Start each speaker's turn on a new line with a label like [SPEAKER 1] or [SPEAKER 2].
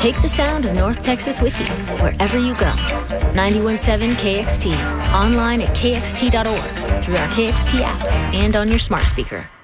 [SPEAKER 1] Take the sound of North Texas with you wherever you go. 91.7 KXT, online at kxt.org, through our KXT app, and on your smart speaker.